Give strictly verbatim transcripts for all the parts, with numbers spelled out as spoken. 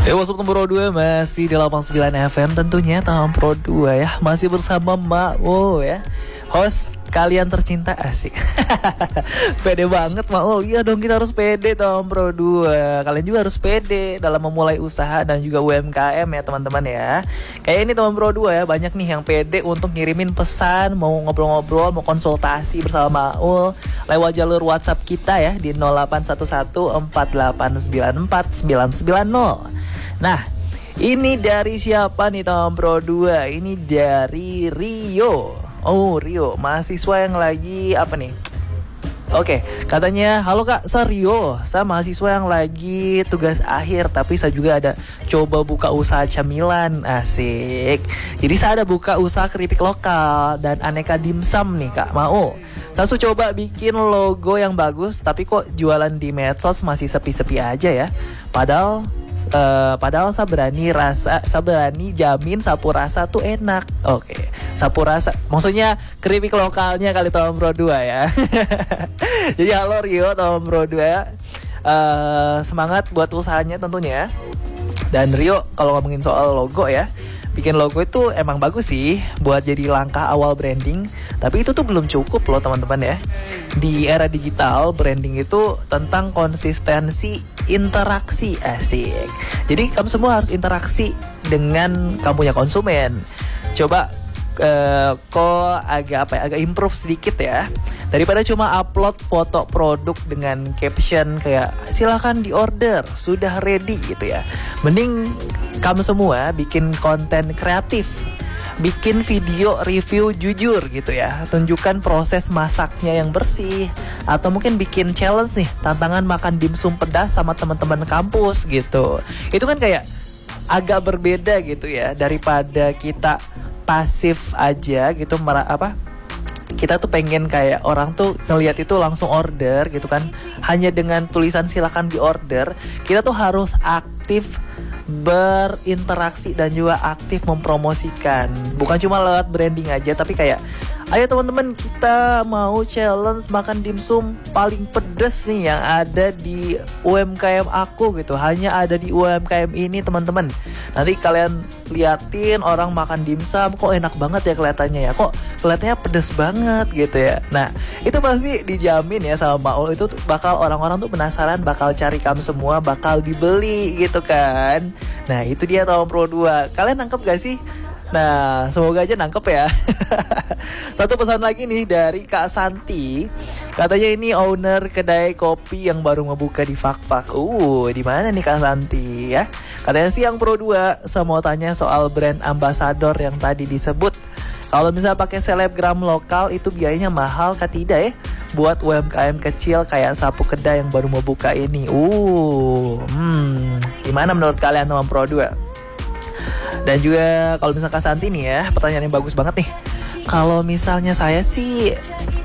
Ya, what's up teman Pro dua, masih di delapan puluh sembilan F M tentunya teman Pro dua ya. Masih bersama Maul ya, host kalian tercinta, asik. Pede banget Maul. Iya dong, kita harus pede teman Pro dua. Kalian juga harus pede dalam memulai usaha dan juga U M K M ya teman-teman ya. Kayak ini teman Pro dua ya, banyak nih yang pede untuk ngirimin pesan, mau ngobrol-ngobrol, mau konsultasi bersama Maul lewat jalur WhatsApp kita ya di nol delapan satu satu empat delapan sembilan empat sembilan sembilan nol. Nah, ini dari siapa nih teman Pro dua? Ini dari Rio. Oh, Rio, mahasiswa yang lagi apa nih? Oke, katanya, halo kak, saya Rio. Saya mahasiswa yang lagi tugas akhir, tapi saya juga ada coba buka usaha camilan. Asik. Jadi saya ada buka usaha keripik lokal dan aneka dimsum nih kak, mau? Saya sudah coba bikin logo yang bagus, tapi kok jualan di medsos masih sepi-sepi aja ya. Padahal Uh, padahal saya berani rasa, saya berani jamin sapu rasa tuh enak. Oke, okay. Sapu rasa, maksudnya keripik lokalnya kali teman Pro dua ya. Jadi halo Rio teman Pro dua, uh, semangat buat usahanya tentunya. Dan Rio kalau ngomongin soal logo ya, bikin logo itu emang bagus sih buat jadi langkah awal branding. Tapi itu tuh belum cukup loh teman-teman ya. Di era digital, branding itu tentang konsistensi interaksi, asik. Jadi kamu semua harus interaksi dengan kamu punya konsumen. Coba uh, kok agak apa ya, agak improve sedikit ya. Daripada cuma upload foto produk dengan caption kayak silakan di order, sudah ready gitu ya. Mending kamu semua bikin konten kreatif, bikin video review jujur gitu ya. Tunjukkan proses masaknya yang bersih. Atau mungkin bikin challenge nih, tantangan makan dimsum pedas sama teman-teman kampus gitu. Itu kan kayak agak berbeda gitu ya, daripada kita pasif aja gitu, mer- apa kita tuh pengen kayak orang tuh ngelihat itu langsung order gitu kan. Hanya dengan tulisan silakan di order, kita tuh harus aktif berinteraksi dan juga aktif mempromosikan. Bukan cuma lewat branding aja, tapi kayak ayo teman-teman, kita mau challenge makan dimsum paling pedas nih yang ada di U M K M aku gitu. Hanya ada di U M K M ini teman-teman. Nanti kalian liatin orang makan dimsum, kok enak banget ya kelihatannya ya, kok kelihatannya pedas banget gitu ya. Nah itu pasti dijamin ya sama Maul, itu bakal orang-orang tuh penasaran, bakal cari kamu semua, bakal dibeli gitu kan. Nah itu dia teman Pro dua. Kalian nangkep gak sih? Nah, semoga aja nangkep ya. Satu pesan lagi nih dari Kak Santi. Katanya ini owner kedai kopi yang baru ngebuka di Fakfak. Uh, di mana nih Kak Santi ya? Katanya sih yang Pro dua, saya mau tanya soal brand ambassador yang tadi disebut. Kalau misalnya pakai selebgram lokal itu biayanya mahal kah tidak ya? Buat U M K M kecil kayak sapu kedai yang baru mau buka ini. Uh, hmm, gimana menurut kalian teman Pro dua? Dan juga kalau misalnya Kak Santi nih ya, pertanyaan yang bagus banget nih. Kalau misalnya saya sih,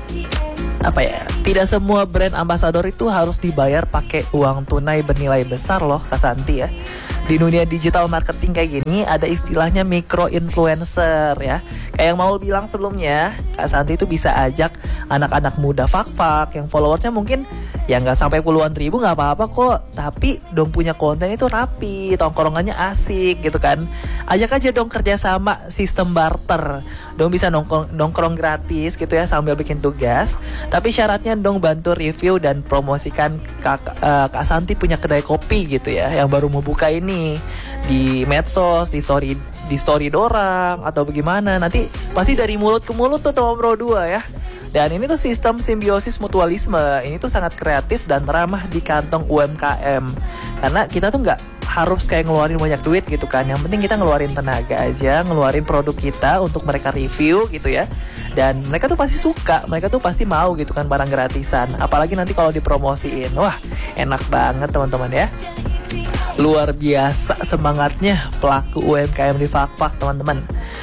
apa ya, tidak semua brand ambassador itu harus dibayar pakai uang tunai bernilai besar loh Kak Santi ya. Di dunia digital marketing kayak gini ada istilahnya micro influencer ya. Kayak yang mau bilang sebelumnya, Kak Santi itu bisa ajak anak-anak muda Fakfak yang followersnya mungkin ya nggak sampai puluhan ribu, nggak apa-apa kok. Tapi dong punya konten itu rapi, tongkrongannya asik gitu kan. Ajak aja dong kerjasama sistem barter. Dong bisa nongkrong, nongkrong gratis gitu ya sambil bikin tugas. Tapi syaratnya dong bantu review dan promosikan Kak, uh, Kak Santi punya kedai kopi gitu ya, yang baru mau buka ini di medsos, di story di story dorang atau bagaimana. Nanti pasti dari mulut ke mulut tuh teman Pro dua ya. Dan ini tuh sistem simbiosis mutualisme. Ini tuh sangat kreatif dan ramah di kantong U M K M. Karena kita tuh nggak harus kayak ngeluarin banyak duit gitu kan. Yang penting kita ngeluarin tenaga aja, ngeluarin produk kita untuk mereka review gitu ya. Dan mereka tuh pasti suka, mereka tuh pasti mau gitu kan barang gratisan. Apalagi nanti kalau dipromosiin. Wah, enak banget teman-teman ya. Luar biasa semangatnya pelaku U M K M di Fakfak teman-teman.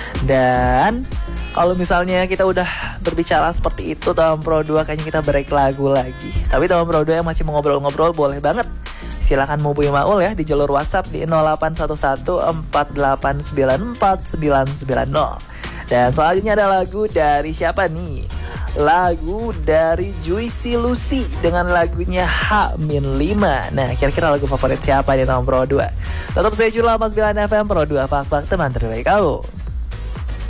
Dan kalau misalnya kita udah berbicara seperti itu teman Pro dua, kayaknya kita break lagu lagi. Tapi teman Pro dua yang masih mau ngobrol-ngobrol boleh banget. Silakan hubungi Maul ya di jalur WhatsApp di nol delapan satu satu empat delapan sembilan empat sembilan sembilan nol. Dan selanjutnya ada lagu dari siapa nih? Lagu dari Juicy Lucy dengan lagunya H lima. Nah, kira-kira lagu favorit siapa di nomor dua? Tetap stay tune lah Mas sembilan F M Pro dua Fak-Fak teman terbaik kau.